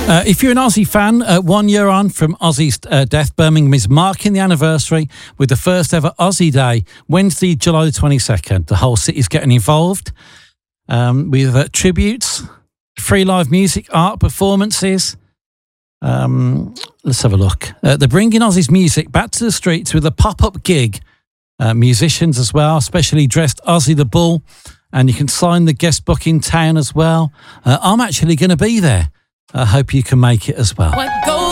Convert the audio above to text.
If you're an Ozzy fan, 1 year on from Ozzy's death, Birmingham is marking the anniversary with the first ever Ozzy Day, Wednesday, July the 22nd. The whole city's getting involved with tributes, free live music, art performances. Let's have a look. They're bringing Ozzy's music back to the streets with a pop-up gig. Musicians as well, specially dressed Ozzy the Bull, and you can sign the guest book in town as well. I'm actually going to be there. I hope you can make it as well. What goes